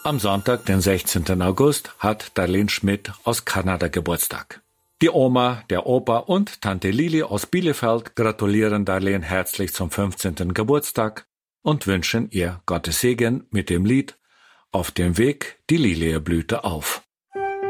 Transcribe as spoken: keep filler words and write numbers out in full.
Am Sonntag, den sechzehnten August, hat Darlene Schmidt aus Kanada Geburtstag. Die Oma, der Opa und Tante Lili aus Bielefeld gratulieren Darlene herzlich zum fünfzehnten Geburtstag und wünschen ihr Gottes Segen mit dem Lied »Auf dem Weg die Lilie blühte auf«.